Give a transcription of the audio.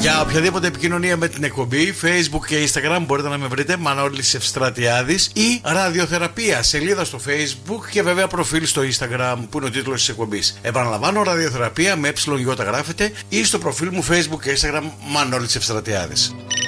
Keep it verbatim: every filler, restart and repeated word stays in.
Για οποιαδήποτε επικοινωνία με την εκπομπή, Facebook και Instagram μπορείτε να με βρείτε Μανώλης Ευστρατιάδης ή Ραδιοθεραπεία, σελίδα στο Facebook και βέβαια προφίλ στο Instagram που είναι ο τίτλος της εκπομπής. Επαναλαμβάνω, Ραδιοθεραπεία με ε γρافεται ή στο προφίλ μου Facebook και Instagram Μανώλης Ευστρατιάδης.